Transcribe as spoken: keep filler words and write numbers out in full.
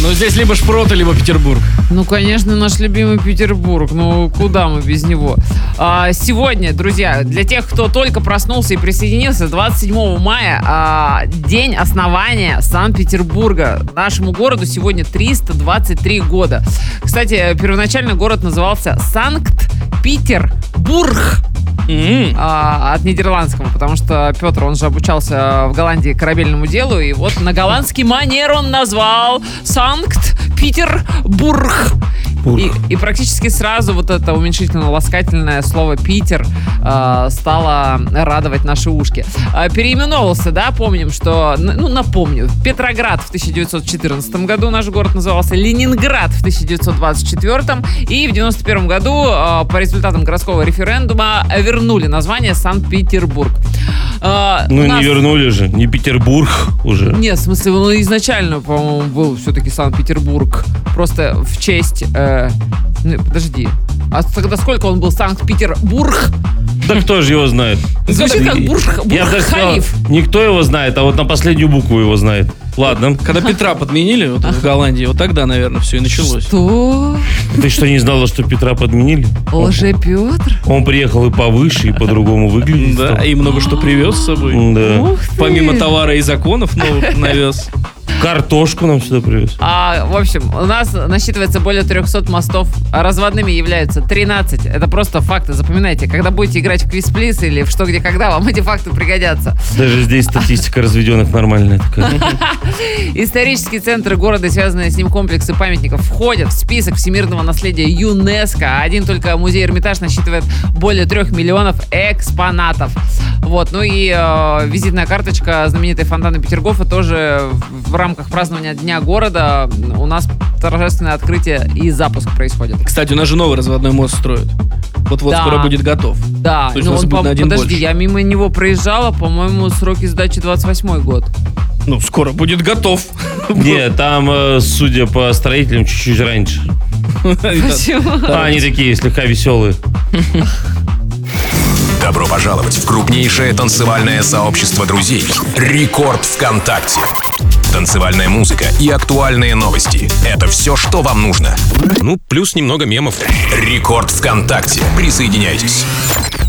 Ну, здесь либо Шпроты, либо Петербург. Ну, конечно, наш любимый Петербург. Ну, куда мы без него? А, сегодня, друзья, для тех, кто только проснулся и присоединился, двадцать седьмого мая, а, день основания Санкт-Петербурга. Нашему городу сегодня триста двадцать три года. Кстати, первоначально город назывался Санкт-Петербург. Mm-hmm. А, от нидерландского, потому что Петр, он же обучался в Голландии корабельному делу, и вот на голландский манер он назвал Санкт-Петербург. И, и практически сразу вот это уменьшительно-ласкательное слово «Питер» э, стало радовать наши ушки. Э, переименовался, да, помним, что, ну, напомню, Петроград в тысяча девятьсот четырнадцатом году наш город назывался, Ленинград в тысяча девятьсот двадцать четвёртом, и в девяносто первом году э, по результатам городского референдума вернули название Санкт-Петербург. Э, ну, нас... не вернули же, не Петербург уже. Нет, в смысле, он изначально, по-моему, был все-таки Санкт-Петербург, просто в честь... Э, Ну, подожди. А тогда сколько он был Санкт-Петербург? Да кто же его знает? Звучит как Бурж-Халиф. Никто его знает, а вот на последнюю букву его знает. Ладно. Когда Петра подменили вот, в Голландии, вот тогда, наверное, все и началось. Что? Ты что, не знала, что Петра подменили? Лже-Петр? Он приехал и повыше, и по-другому выглядит. Да, и много что привез с собой. Да. Помимо товара и законов новых навез. Картошку нам сюда привез. А, в общем, у нас насчитывается более трехсот мостов, а разводными являются тринадцать. Это просто факты, запоминайте. Когда будете играть в квиз-плиз или в что, где, когда, вам эти факты пригодятся. Даже здесь статистика разведенных нормальная такая. Исторические центры города и связанные с ним комплексы памятников входят в список всемирного наследия ЮНЕСКО. Один только музей Эрмитаж насчитывает более трех миллионов экспонатов. Вот, ну и э, визитная карточка знаменитой фонтаны Петергофа тоже в, в рамках празднования Дня города у нас торжественное открытие и запуск происходит. Кстати, у нас же новый разводной мост строят. Вот-вот да. скоро будет готов. Да, то есть ну, у нас он, будет по- на один подожди, больше. я мимо него проезжала, по-моему, сроки сдачи двадцать восьмой год. Ну, скоро будет готов. Нет, там, судя по строителям, чуть-чуть раньше. Почему? А, они такие слегка веселые. Добро пожаловать в крупнейшее танцевальное сообщество друзей «Рекорд ВКонтакте». Танцевальная музыка и актуальные новости – это все, что вам нужно. Ну, плюс немного мемов. «Рекорд ВКонтакте». Присоединяйтесь.